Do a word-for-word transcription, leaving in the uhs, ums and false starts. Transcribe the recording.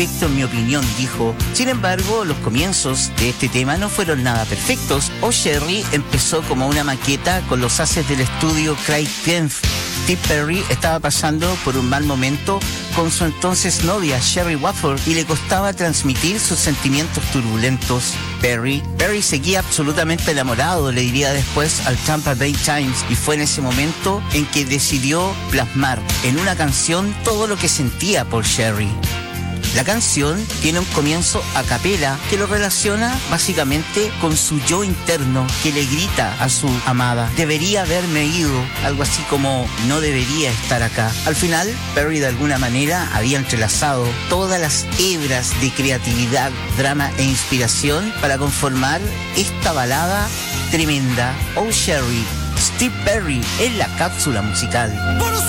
en mi opinión, dijo. Sin embargo, los comienzos de este tema no fueron nada perfectos. Oh Sherry empezó como una maqueta con los haces del estudio Craig Kempf. Steve Perry estaba pasando por un mal momento con su entonces novia Sherry Watford y le costaba transmitir sus sentimientos turbulentos. Perry, Perry seguía absolutamente enamorado, le diría después al Tampa Bay Times, y fue en ese momento en que decidió plasmar en una canción todo lo que sentía por Sherry. La canción tiene un comienzo a capela que lo relaciona básicamente con su yo interno que le grita a su amada: debería haberme ido, algo así como no debería estar acá. Al final, Perry de alguna manera había entrelazado todas las hebras de creatividad, drama e inspiración para conformar esta balada tremenda. Oh Sherry, Steve Perry en la cápsula musical.